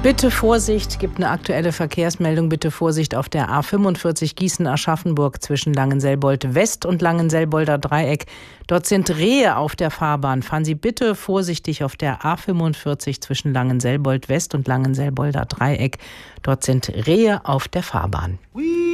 Bitte Vorsicht, gibt eine aktuelle Verkehrsmeldung. Bitte Vorsicht auf der A45 Gießen-Aschaffenburg zwischen Langenselbold West und Langenselbolder Dreieck. Dort sind Rehe auf der Fahrbahn. Fahren Sie bitte vorsichtig auf der A45 zwischen Langenselbold West und Langenselbolder Dreieck. Dort sind Rehe auf der Fahrbahn.